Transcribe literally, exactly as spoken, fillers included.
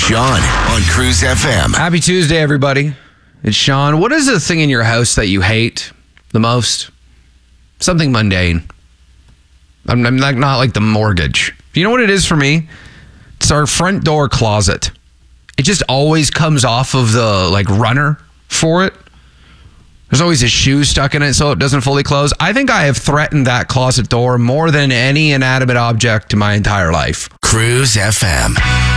Sean on Cruise F M. Happy Tuesday, everybody. It's Sean. What is the thing in your house that you hate the most? Something mundane. I'm, I'm not, not like the mortgage. You know what it is for me? It's our front door closet. It just always comes off of the like runner for it. There's always a shoe stuck in it so it doesn't fully close. I think I have threatened that closet door more than any inanimate object in my entire life. Cruise F M.